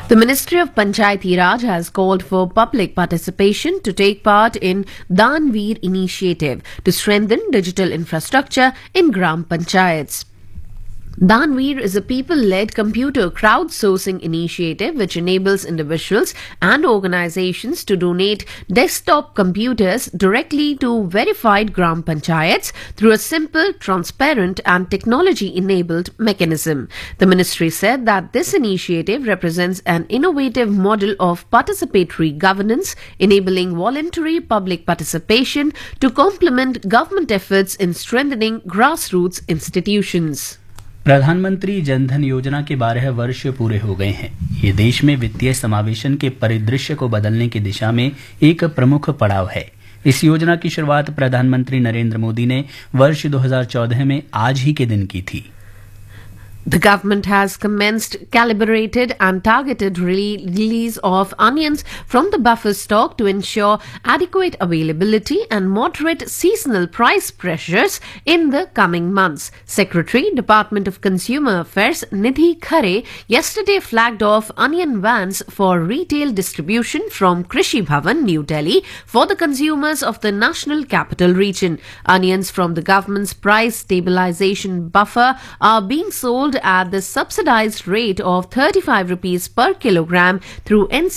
The Ministry of Panchayati Raj has called for public participation to take part in Danveer initiative to strengthen digital infrastructure in Gram Panchayats. Danveer is a people-led computer crowdsourcing initiative which enables individuals and organizations to donate desktop computers directly to verified Gram Panchayats through a simple, transparent and technology-enabled mechanism. The ministry said that this initiative represents an innovative model of participatory governance, enabling voluntary public participation to complement government efforts in strengthening grassroots institutions. प्रधानमंत्री जनधन योजना के 12 वर्ष पूरे हो गए हैं। ये देश में वित्तीय समावेशन के परिदृश्य को बदलने की दिशा में एक प्रमुख पड़ाव है। इस योजना की शुरुआत प्रधानमंत्री नरेंद्र मोदी ने वर्ष 2014 में आज ही के दिन की थी। The government has commenced calibrated and targeted release of onions from the buffer stock to ensure adequate availability and moderate seasonal price pressures in the coming months. Secretary, Department of Consumer Affairs Nidhi Khare yesterday flagged off onion vans for retail distribution from Krishi Bhavan, New Delhi for the consumers of the National Capital Region. Onions from the government's price stabilization buffer are being sold at the subsidized rate of 35 rupees per kilogram through NC